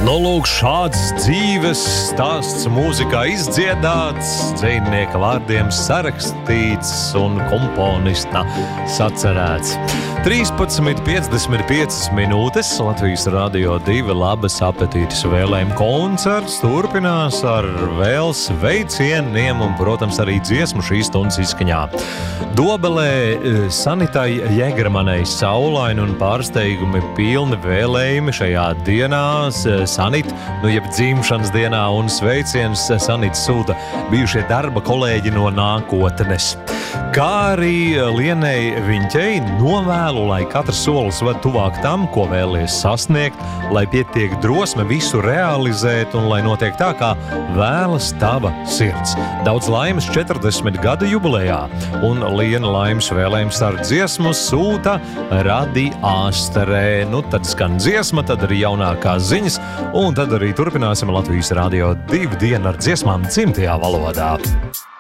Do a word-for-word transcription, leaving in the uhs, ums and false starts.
Nu, lūk, šāds dzīves stāsts mūzikā izdziedāts, dzejnieka vārdiem sarakstīts un komponista sacerēts. trīspadsmit piecdesmit piecas minūtes Latvijas Radio divi labas apetītes vēlējumu koncerts turpinās ar vēl sveicieniem un, protams, arī dziesmu šīs stundas izskaņā. Dobelē Sanitai Jēgramanei saulaini un pārsteigumi pilni vēlējumi šajā dienā. Sanit, nu jeb dzimšanas dienā, un sveiciens Sanit sūta bijušie darba kolēģi no nākotnes. Kā arī Lienei Viņķei novēlu, lai katrs solis ved tuvāk tam, ko vēlies sasniegt, lai pietiek drosme visu realizēt un lai notiek tā, kā vēlas tava sirds. Daudz laimes četrdesmit gada jubilejā, un Liena laimes vēlējums ar dziesmu sūta Radi Āsterē. Nu, tad skan dziesma, tad arī jaunākās ziņas, un tad arī turpināsim Latvijas Radio divi dienu ar dziesmām dzimtajā valodā.